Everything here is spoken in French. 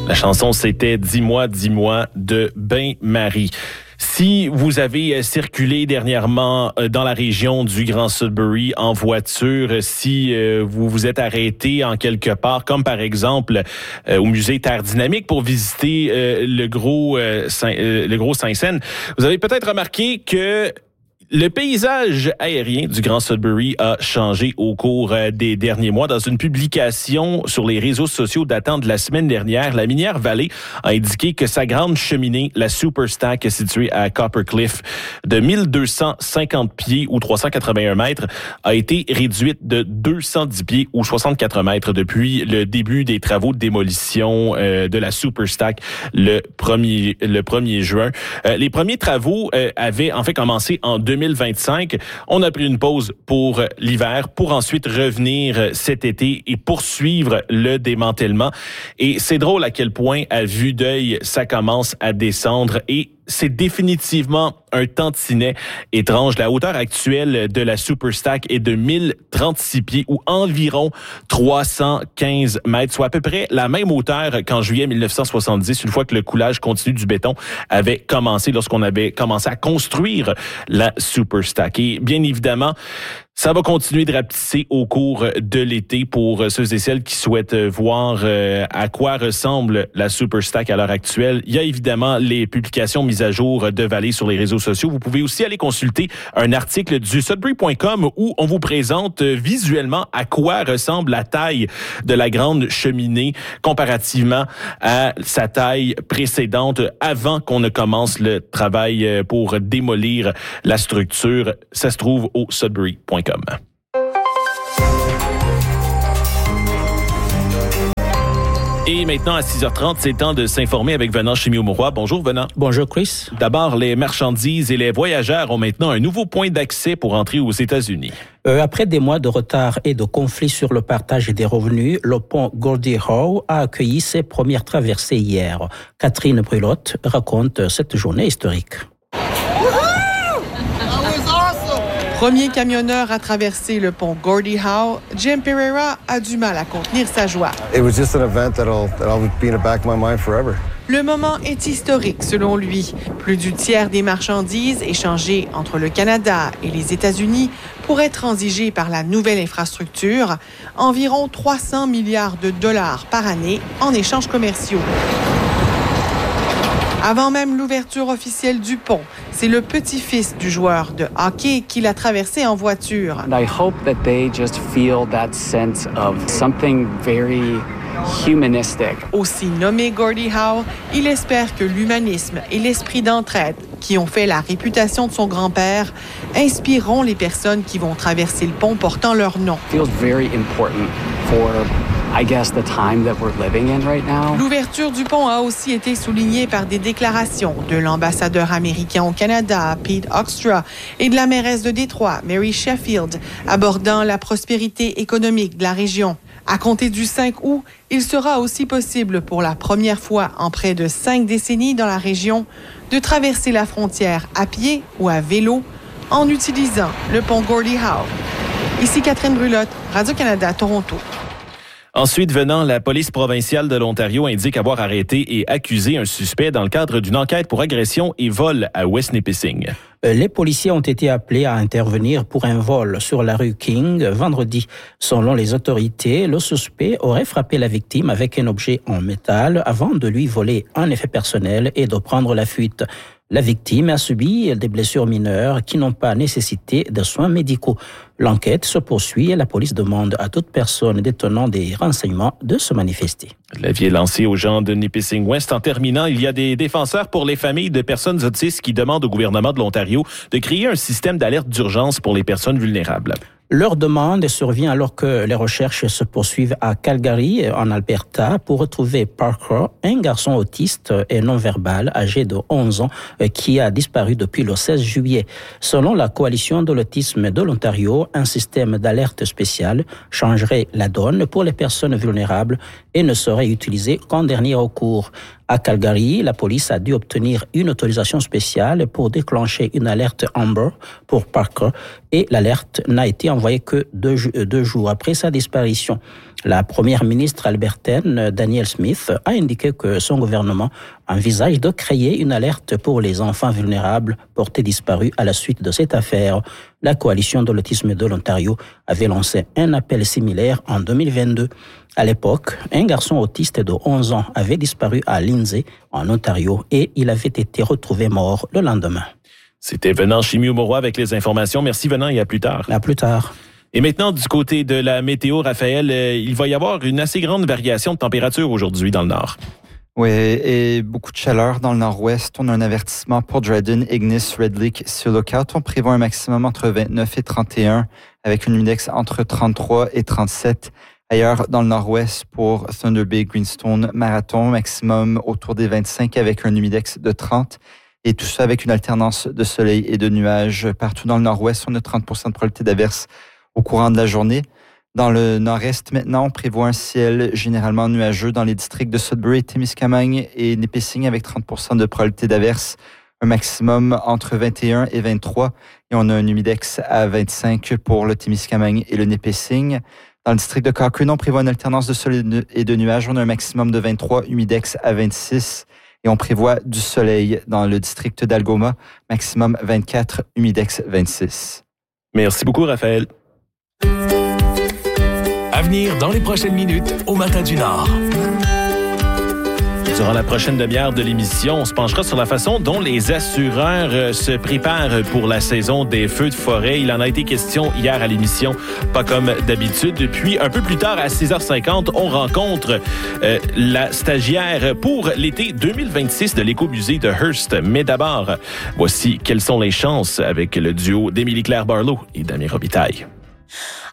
La chanson, c'était « Dis-moi, dis-moi » de Bain-Marie. Si vous avez circulé dernièrement dans la région du Grand Sudbury en voiture, si vous vous êtes arrêté en quelque part, comme par exemple au musée Terre Dynamique pour visiter le gros Saint-Saëns, vous avez peut-être remarqué que le paysage aérien du Grand Sudbury a changé au cours des derniers mois. Dans une publication sur les réseaux sociaux datant de la semaine dernière, la minière Valley a indiqué que sa grande cheminée, la Superstack, située à Copper Cliff, de 1250 pieds ou 381 mètres, a été réduite de 210 pieds ou 64 mètres depuis le début des travaux de démolition de la Superstack le 1er juin. Les premiers travaux avaient en fait commencé en 2025. On a pris une pause pour l'hiver pour ensuite revenir cet été et poursuivre le démantèlement. Et c'est drôle à quel point, à vue d'œil, ça commence à descendre et c'est définitivement un tantinet étrange. La hauteur actuelle de la Superstack est de 1036 pieds ou environ 315 mètres, soit à peu près la même hauteur qu'en juillet 1970, une fois que le coulage continu du béton avait commencé, lorsqu'on avait commencé à construire la Superstack. Et bien évidemment, ça va continuer de rapetisser au cours de l'été pour ceux et celles qui souhaitent voir à quoi ressemble la Superstack à l'heure actuelle. Il y a évidemment les publications mises à jour de Valley sur les réseaux sociaux. Vous pouvez aussi aller consulter un article du Sudbury.com où on vous présente visuellement à quoi ressemble la taille de la grande cheminée comparativement à sa taille précédente avant qu'on ne commence le travail pour démolir la structure. Ça se trouve au Sudbury.com. Et maintenant, à 6h30, c'est temps de s'informer avec Venant Chimio-Mauroy. Bonjour, Venant. Bonjour, Chris. D'abord, les marchandises et les voyageurs ont maintenant un nouveau point d'accès pour entrer aux États-Unis. Après des mois de retard et de conflits sur le partage des revenus, le pont Gordie Howe a accueilli ses premières traversées hier. Catherine Brulotte raconte cette journée historique. Premier camionneur à traverser le pont Gordie Howe, Jim Pereira a du mal à contenir sa joie. It was just an event that'll be in the back of my mind forever. Le moment est historique selon lui. Plus du tiers des marchandises échangées entre le Canada et les États-Unis pourraient transiger par la nouvelle infrastructure, environ 300 milliards de dollars par année en échanges commerciaux. Avant même l'ouverture officielle du pont, c'est le petit-fils du joueur de hockey qui l'a traversé en voiture. And I hope that they just feel that sense of something very humanistic. Aussi nommé Gordie Howe, il espère que l'humanisme et l'esprit d'entraide qui ont fait la réputation de son grand-père inspireront les personnes qui vont traverser le pont portant leur nom. It feels very important for I guess the time that we're living in right now. L'ouverture du pont a aussi été soulignée par des déclarations de l'ambassadeur américain au Canada, Pete Hoekstra, et de la mairesse de Détroit, Mary Sheffield, abordant la prospérité économique de la région. À compter du 5 août, il sera aussi possible pour la première fois en près de 5 décennies dans la région de traverser la frontière à pied ou à vélo en utilisant le pont Gordie Howe. Ici Catherine Brulotte, Radio-Canada, Toronto. Ensuite, Venant, la police provinciale de l'Ontario indique avoir arrêté et accusé un suspect dans le cadre d'une enquête pour agression et vol à West Nipissing. Les policiers ont été appelés à intervenir pour un vol sur la rue King vendredi. Selon les autorités, le suspect aurait frappé la victime avec un objet en métal avant de lui voler un effet personnel et de prendre la fuite. La victime a subi des blessures mineures qui n'ont pas nécessité de soins médicaux. L'enquête se poursuit et la police demande à toute personne détenant des renseignements de se manifester. L'avis est lancé aux gens de Nipissing West. En terminant, il y a des défenseurs pour les familles de personnes autistes qui demandent au gouvernement de l'Ontario de créer un système d'alerte d'urgence pour les personnes vulnérables. Leur demande survient alors que les recherches se poursuivent à Calgary, en Alberta, pour retrouver Parker, un garçon autiste et non-verbal âgé de 11 ans qui a disparu depuis le 16 juillet. Selon la Coalition de l'autisme de l'Ontario, un système d'alerte spécial changerait la donne pour les personnes vulnérables et ne serait utilisé qu'en dernier recours. À Calgary, la police a dû obtenir une autorisation spéciale pour déclencher une alerte Amber pour Parker et l'alerte n'a été envoyée que deux jours après sa disparition. La première ministre albertaine, Danielle Smith, a indiqué que son gouvernement envisage de créer une alerte pour les enfants vulnérables portés disparus à la suite de cette affaire. La coalition de l'autisme de l'Ontario avait lancé un appel similaire en 2022. À l'époque, un garçon autiste de 11 ans avait disparu à Lindsay, en Ontario, et il avait été retrouvé mort le lendemain. C'était Venant Chimioumoroy avec les informations. Merci Venant et à plus tard. À plus tard. Et maintenant, du côté de la météo, Raphaël, il va y avoir une assez grande variation de température aujourd'hui dans le nord. Oui, et beaucoup de chaleur dans le nord-ouest. On a un avertissement pour Dryden, Ignis, Red Lake sur Lookout. On prévoit un maximum entre 29 et 31, avec une index entre 33 et 37. Ailleurs, dans le nord-ouest, pour Thunder Bay, Greenstone, Marathon, maximum autour des 25 avec un humidex de 30. Et tout ça avec une alternance de soleil et de nuages. Partout dans le nord-ouest, on a 30 de probabilité d'averse au courant de la journée. Dans le nord-est, maintenant, on prévoit un ciel généralement nuageux dans les districts de Sudbury, Témiscamingue et Nipissing avec 30 de probabilité d'averse, un maximum entre 21 et 23. Et on a un humidex à 25 pour le Témiscamingue et le Nipissing. Dans le district de Cochrane, on prévoit une alternance de soleil et de nuages. On a un maximum de 23, humidex à 26. Et on prévoit du soleil dans le district d'Algoma, maximum 24, humidex 26. Merci beaucoup, Raphaël. À venir dans les prochaines minutes au Matin du Nord. Durant la prochaine demi-heure de l'émission, on se penchera sur la façon dont les assureurs se préparent pour la saison des feux de forêt. Il en a été question hier à l'émission, pas comme d'habitude. Puis un peu plus tard, à 6h50, on rencontre la stagiaire pour l'été 2026 de l'écomusée de Hearst. Mais d'abord, voici quelles sont les chances avec le duo d'Émilie-Claire Barlow et Damien Robitaille.